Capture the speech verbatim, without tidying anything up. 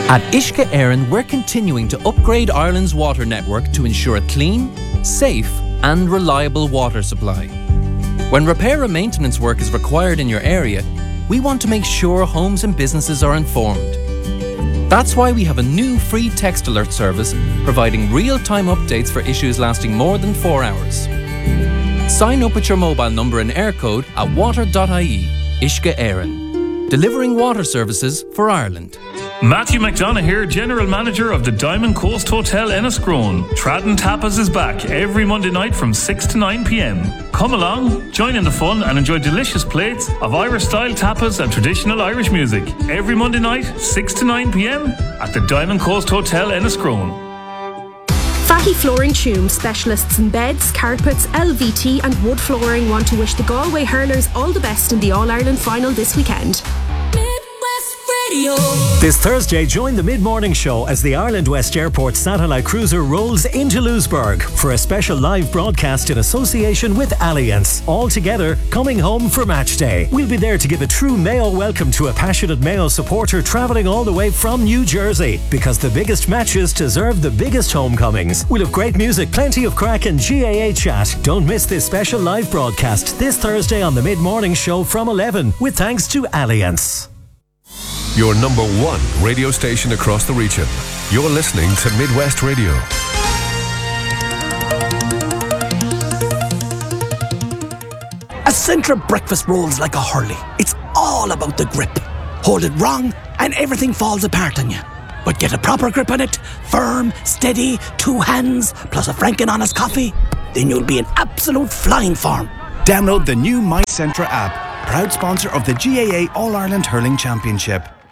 At Uisce Éireann, we're continuing to upgrade Ireland's water network to ensure a clean, safe and reliable water supply. When repair and maintenance work is required in your area, we want to make sure homes and businesses are informed. That's why we have a new free text alert service providing real-time updates for issues lasting more than four hours. Sign up with your mobile number and air code at water dot I E. Uisce Éireann, delivering water services for Ireland. Matthew McDonough here, General Manager of the Diamond Coast Hotel Enniscrone. Tradden Tapas is back every Monday night from six to nine p.m. Come along, join in the fun and enjoy delicious plates of Irish-style tapas and traditional Irish music. Every Monday night, six to nine p.m. at the Diamond Coast Hotel Enniscrone. Fatty Flooring Tuam, specialists in beds, carpets, L V T and wood flooring, want to wish the Galway hurlers all the best in the All-Ireland final this weekend. This Thursday, join the mid-morning show as the Ireland West Airport satellite cruiser rolls into Lewisburg for a special live broadcast in association with Allianz. All together, coming home for match day. We'll be there to give a true Mayo welcome to a passionate Mayo supporter travelling all the way from New Jersey, because the biggest matches deserve the biggest homecomings. We'll have great music, plenty of crack and G A A chat. Don't miss this special live broadcast this Thursday on the mid-morning show from eleven, with thanks to Allianz. Your number one radio station across the region. You're listening to Midwest Radio. A Centra breakfast rolls like a hurley. It's all about the grip. Hold it wrong and everything falls apart on you. But get a proper grip on it, firm, steady, two hands, plus a franken honest coffee, then you'll be in absolute flying form. Download the new My Centra app, proud sponsor of the G A A All-Ireland Hurling Championship.